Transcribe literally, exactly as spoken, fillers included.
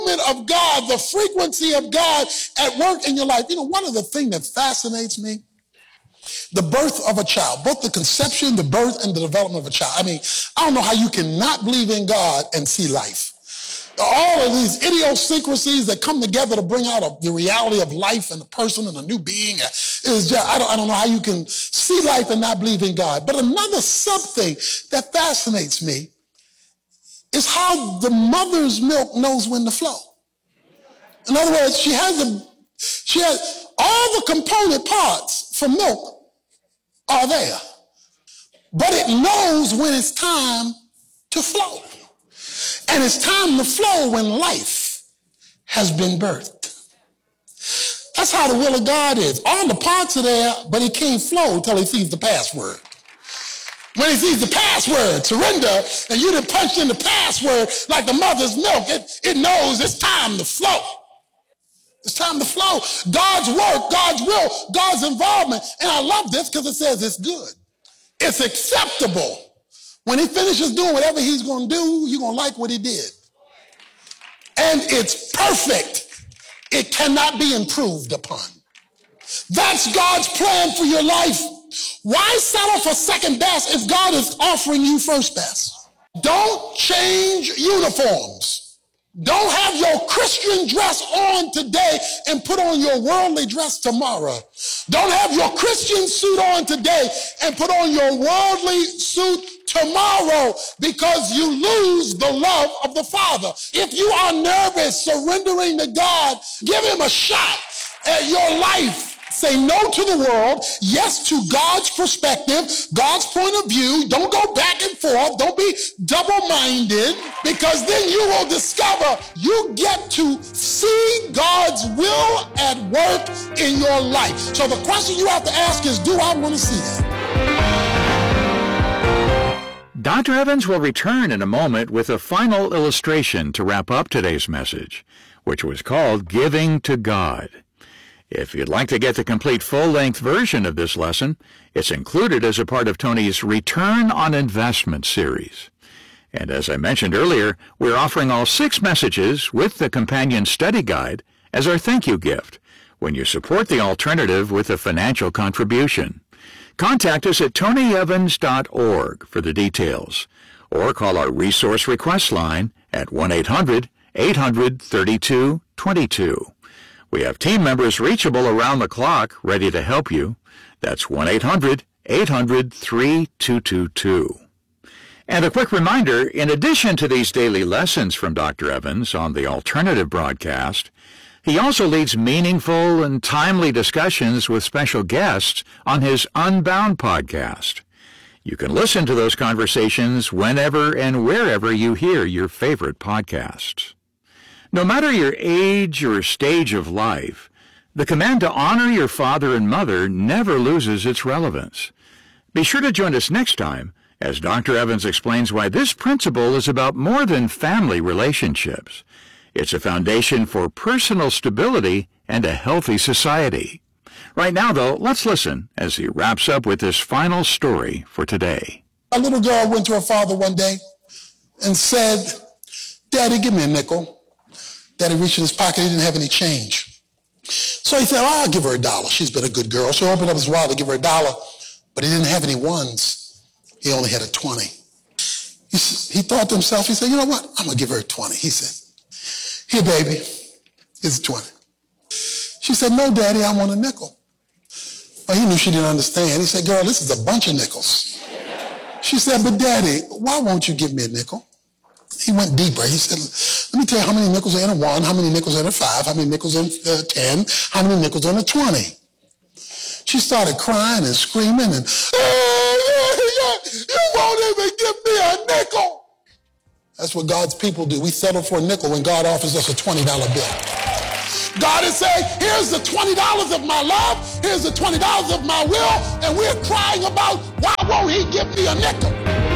of God, the frequency of God at work in your life. You know, one of the things that fascinates me, the birth of a child, both the conception, the birth, and the development of a child. I mean, I don't know how you can not believe in God and see life. All of these idiosyncrasies that come together to bring out a, the reality of life and a person and a new being is just, I don't, I don't know how you can see life and not believe in God. But another something that fascinates me is how the mother's milk knows when to flow. In other words, she has a, she has all the component parts for milk are there, but it knows when it's time to flow. And it's time to flow when life has been birthed. That's how the will of God is. All the parts are there, but it can't flow until he sees the password. When he sees the password, surrender, and you done punched in the password like the mother's milk, it, it knows it's time to flow. It's time to flow. God's work, God's will, God's involvement. And I love this because it says it's good. It's acceptable. When he finishes doing whatever he's going to do, you're going to like what he did. And it's perfect. It cannot be improved upon. That's God's plan for your life. Why settle for second best if God is offering you first best? Don't change uniforms. Don't have your Christian dress on today and put on your worldly dress tomorrow. Don't have your Christian suit on today and put on your worldly suit tomorrow, because you lose the love of the Father. If you are nervous surrendering to God, give him a shot at your life. Say no to the world, yes to God's perspective, God's point of view. Don't go back and forth. Don't be double-minded, because then you will discover you get to see God's will at work in your life. So the question you have to ask is, do I want to see that? Doctor Evans will return in a moment with a final illustration to wrap up today's message, which was called Giving to God. If you'd like to get the complete full-length version of this lesson, it's included as a part of Tony's Return on Investment series. And as I mentioned earlier, we're offering all six messages with the companion study guide as our thank you gift when you support the alternative with a financial contribution. Contact us at tony evans dot org for the details, or call our resource request line at one eight hundred eight hundred thirty-two twenty-two. We have team members reachable around the clock ready to help you. That's one eight hundred eight hundred three two two two. And a quick reminder, in addition to these daily lessons from Doctor Evans on the alternative broadcast, he also leads meaningful and timely discussions with special guests on his Unbound podcast. You can listen to those conversations whenever and wherever you hear your favorite podcasts. No matter your age or stage of life, the command to honor your father and mother never loses its relevance. Be sure to join us next time as Doctor Evans explains why this principle is about more than family relationships. It's a foundation for personal stability and a healthy society. Right now, though, let's listen as he wraps up with this final story for today. A little girl went to her father one day and said, "Daddy, give me a nickel." Daddy reached in his pocket. He didn't have any change. So he said, "Oh, I'll give her a dollar. She's been a good girl." So he opened up his wallet to give her a dollar, but he didn't have any ones. He only had a twenty. He, he thought to himself, he said, "You know what? I'm going to give her a twenty. He said, "Here, baby, here's a twenty. She said, "No, Daddy, I want a nickel." Well, he knew she didn't understand. He said, "Girl, this is a bunch of nickels." She said, "But Daddy, why won't you give me a nickel?" He went deeper. He said, "Let me tell you how many nickels are in a one, how many nickels are in a five, how many nickels are in uh, ten, how many nickels are in a twenty. She started crying and screaming and, "Oh, yeah, yeah, you won't even give me a nickel." That's what God's people do. We settle for a nickel when God offers us a twenty dollar bill. God is saying, here's the twenty dollars of my love, here's the twenty dollars of my will, and we're crying about, why won't he give me a nickel?